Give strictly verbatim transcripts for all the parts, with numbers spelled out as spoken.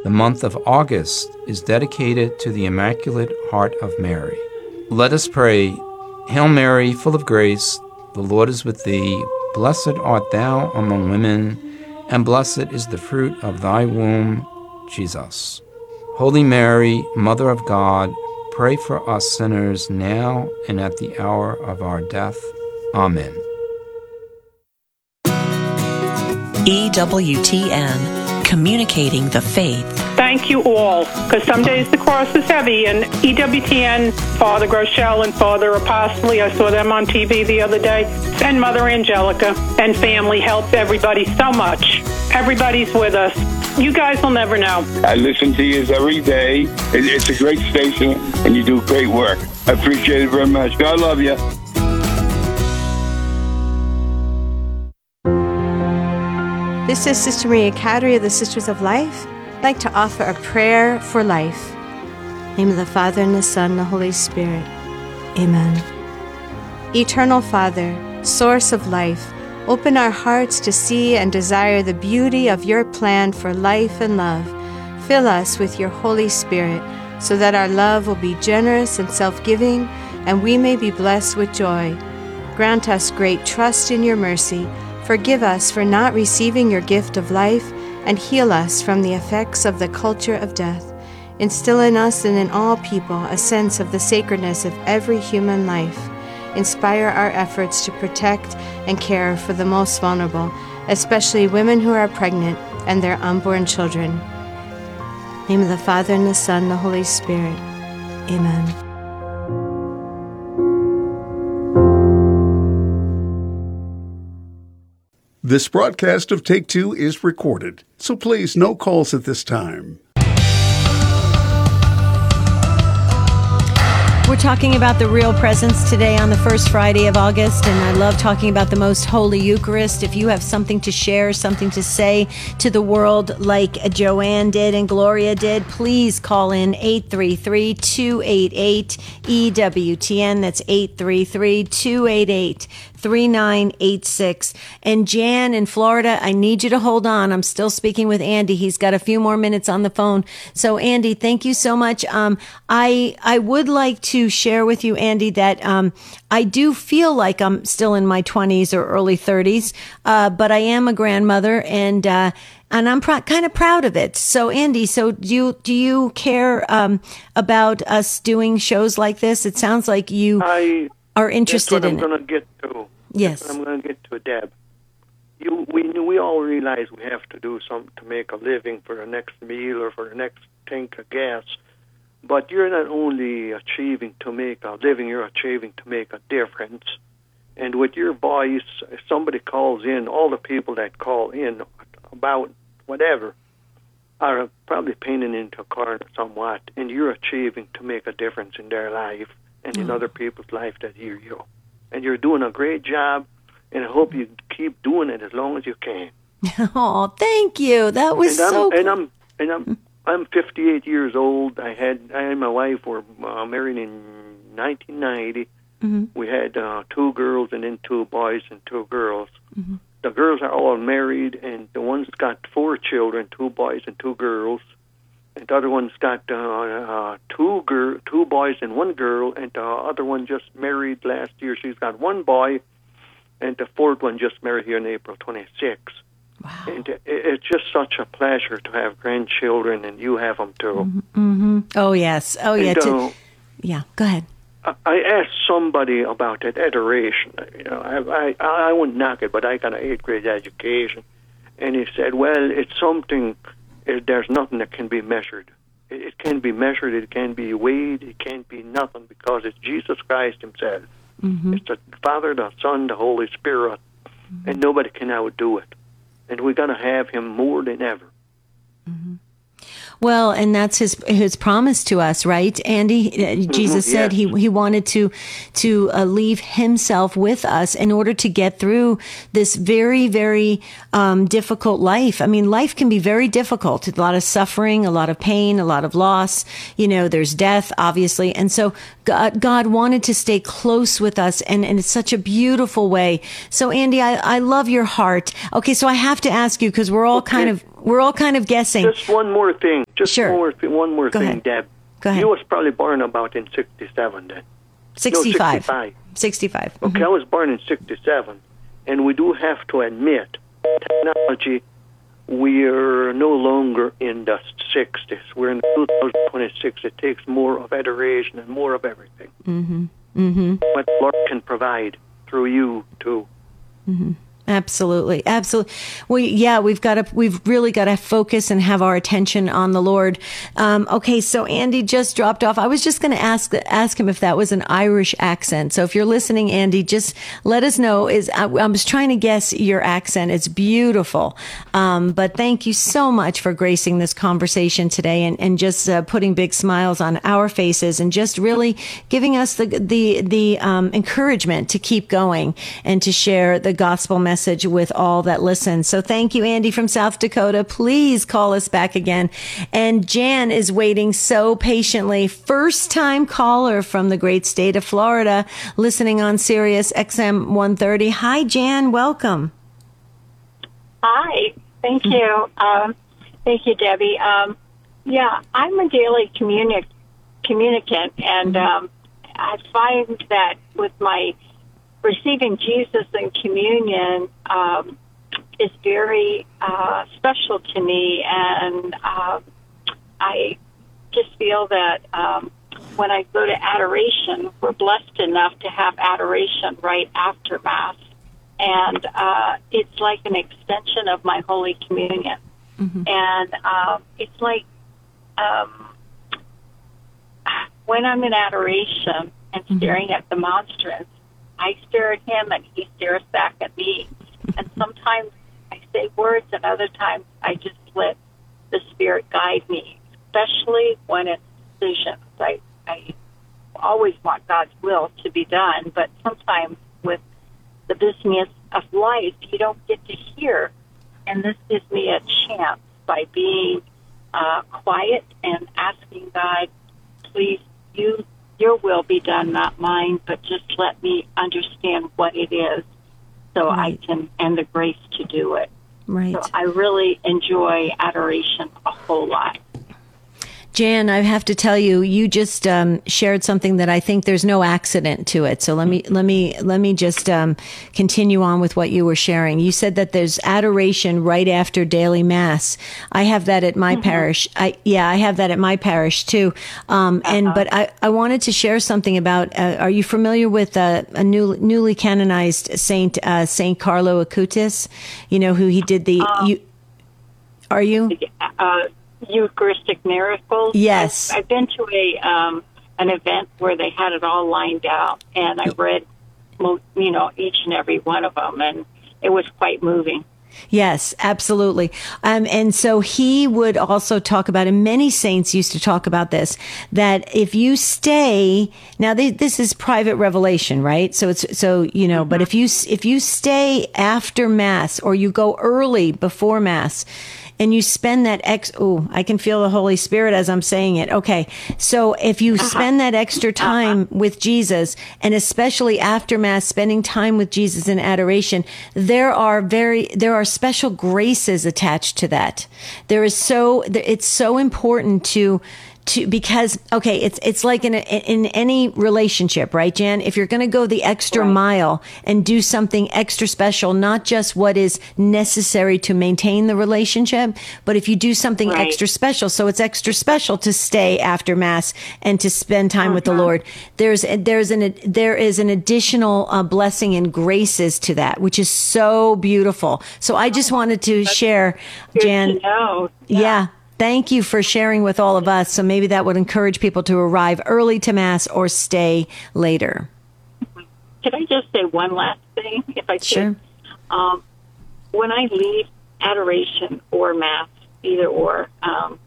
The month of August is dedicated to the Immaculate Heart of Mary. Let us pray. Hail Mary, full of grace, the Lord is with thee. Blessed art thou among women, and blessed is the fruit of thy womb, Jesus. Holy Mary, Mother of God, pray for us sinners now and at the hour of our death. Amen. E W T N, communicating the faith. Thank you all, because some days the cross is heavy, and E W T N, Father Groeschel and Father Apostoli, I saw them on T V the other day, and Mother Angelica and family helps everybody so much. Everybody's with us. You guys will never know. I listen to you every day. It's a great station, and you do great work. I appreciate it very much. God love you. This is Sister Maria Cadry of the Sisters of Life. I'd like to offer a prayer for life. In the name of the Father, and the Son, and the Holy Spirit. Amen. Eternal Father, source of life, open our hearts to see and desire the beauty of your plan for life and love. Fill us with your Holy Spirit, so that our love will be generous and self-giving, and we may be blessed with joy. Grant us great trust in your mercy. Forgive us for not receiving your gift of life, and heal us from the effects of the culture of death. Instill in us and in all people a sense of the sacredness of every human life. Inspire our efforts to protect and care for the most vulnerable, especially women who are pregnant and their unborn children. In the name of the Father, and the Son, and the Holy Spirit. Amen. This broadcast of Take Two is recorded, so please no calls at this time. We're talking about the real presence today on the first Friday of August, and I love talking about the Most Holy Eucharist. If you have something to share, something to say to the world like Joanne did and Gloria did, please call in eight three three, two eight eight, E W T N. That's eight three three, two eight eight, three nine eight six. And Jan in Florida, I need you to hold on. I'm still speaking with Andy. He's got a few more minutes on the phone. So Andy, thank you so much. Um, I I would like to share with you, Andy, that um, I do feel like I'm still in my twenties or early thirties, uh, but I am a grandmother, and uh, and I'm pr- kind of proud of it. So Andy, so do you do you care um, about us doing shows like this? It sounds like you I, are interested that's what in I'm it. going to get to. Yes. That's what I'm going to get to, Deb. You, we we all realize we have to do something to make a living for the next meal or for the next tank of gas. But you're not only achieving to make a living, you're achieving to make a difference. And with your voice, if somebody calls in, all the people that call in about whatever are probably painting into a corner somewhat, and you're achieving to make a difference in their life and in Mm. other people's life that hear you. And you're doing a great job, and I hope you keep doing it as long as you can. Oh, thank you. That was and I'm, so. And I'm and I'm I'm fifty-eight years old. I had I and my wife were uh, married in nineteen ninety. Mm-hmm. We had uh, two girls and then two boys and two girls. Mm-hmm. The girls are all married, and the one's got four children, two boys and two girls. And the other one's got uh, uh, two gir- two boys and one girl, and the other one just married last year. She's got one boy, and the fourth one just married here on April twenty-sixth. Wow. And it, it's just such a pleasure to have grandchildren, and you have them too. Mm-hmm. Mm-hmm. Oh, yes. Oh, yeah. And, To- uh, yeah, go ahead. I- I asked somebody about that adoration. You know, I, I I wouldn't knock it, but I got an eighth grade education, and he said, "Well, it's something. It, there's nothing that can be measured. It, it can be measured. It can be weighed. It can't be nothing because it's Jesus Christ Himself. Mm-hmm. It's the Father, the Son, the Holy Spirit, mm-hmm. and nobody can outdo it. And we're going to have Him more than ever." Mm-hmm. Well, and that's his his promise to us, right, Andy? Uh, Jesus Mm-hmm, said yes. he he wanted to to uh, leave himself with us in order to get through this very, very um, difficult life. I mean, life can be very difficult. A lot of suffering, a lot of pain, a lot of loss. You know, there's death, obviously. And so God, God wanted to stay close with us, and, and it's such a beautiful way. So, Andy, I, I love your heart. Okay, so I have to ask you, because we're all Okay. kind of we're all kind of guessing. Just one more thing. Just Sure. one more, th- one more Go thing, ahead. Deb. Go ahead. You was probably born about in sixty-seven then. sixty-five. No, sixty-five. sixty-five. Okay, I was born in sixty-seven, and we do have to admit, technology, we're no longer in the sixties. We're in two thousand twenty-six. It takes more of adoration and more of everything. Mm-hmm. Mm-hmm. What the Lord can provide through you, too. Mm-hmm. Absolutely. Absolutely. Well, yeah, we've got to, we've really got to focus and have our attention on the Lord. Um, okay. So Andy just dropped off. I was just going to ask, ask him if that was an Irish accent. So if you're listening, Andy, just let us know. Is I, I was trying to guess your accent. It's beautiful. Um, but thank you so much for gracing this conversation today and, and just uh, putting big smiles on our faces and just really giving us the, the, the, um, encouragement to keep going and to share the gospel message message with all that listen. So thank you, Andy from South Dakota. Please call us back again. And Jan is waiting so patiently. First time caller from the great state of Florida, listening on Sirius X M one thirty. Hi, Jan. Welcome. Hi. Thank you. Um, thank you, Debbie. Um, yeah, I'm a daily communi- communicant, and um, I find that with my receiving Jesus in communion um, is very uh, special to me, and um, I just feel that um, when I go to adoration, we're blessed enough to have adoration right after Mass, and uh, it's like an extension of my Holy Communion. Mm-hmm. And um, it's like um, when I'm in adoration and staring mm-hmm. at the monstrance, I stare at him and he stares back at me. And sometimes I say words and other times I just let the Spirit guide me, especially when it's decisions. I, I always want God's will to be done, but sometimes with the business of life, you don't get to hear. And this gives me a chance by being uh, quiet and asking God, please, you Your will be done, not mine, but just let me understand what it is so right. I can, and the grace to do it. Right. So I really enjoy adoration a whole lot. Jan, I have to tell you, you just um, shared something that I think there's no accident to it. So let me let me let me just um, continue on with what you were sharing. You said that there's adoration right after daily mass. I have that at my mm-hmm. parish. I yeah, I have that at my parish too. Um, uh-huh. And but I, I wanted to share something about. Uh, are you familiar with uh, a new, newly canonized Saint uh, Saint Carlo Acutis? You know who he did the. Um, you, are you? Uh, Eucharistic miracles. Yes, I've, I've been to a um, an event where they had it all lined out, and I read, you know, each and every one of them, and it was quite moving. Yes, absolutely. Um, and so he would also talk about, and many saints used to talk about this, that if you stay, now they, this is private revelation, right? So it's, so, you know, mm-hmm. but if you, if you stay after Mass or you go early before Mass, and you spend that ex, oh, I can feel the Holy Spirit as I'm saying it. Okay. So if you uh-huh. spend that extra time uh-huh. with Jesus, and especially after Mass, spending time with Jesus in adoration, there are very, there are special graces attached to that. There is so, it's so important to, to, because, okay, it's, it's like in a, in any relationship, right, Jan? If you're going to go the extra right. mile and do something extra special, not just what is necessary to maintain the relationship, but if you do something right. extra special, so it's extra special to stay after Mass and to spend time uh-huh. with the Lord. There's, there's an, there is an additional uh, blessing and graces to that, which is so beautiful. So I just wanted to That's share, Jan. To know. Yeah. yeah. Thank you for sharing with all of us. So maybe that would encourage people to arrive early to Mass or stay later. Can I just say one last thing, if I could? Sure. Um, when I leave adoration or Mass, either or, um,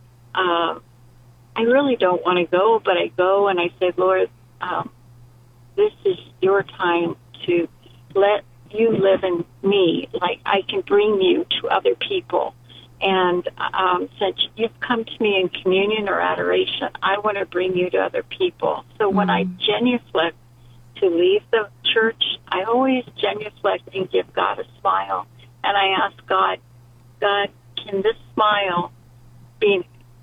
uh, I really don't want to go, but I go and I say, Lord, um, this is your time to let you live in me. Like I can bring you to other people. And um, since you've come to me in communion or adoration, I want to bring you to other people. So when mm. I genuflect to leave the church, I always genuflect and give God a smile. And I ask God, God, can this smile be an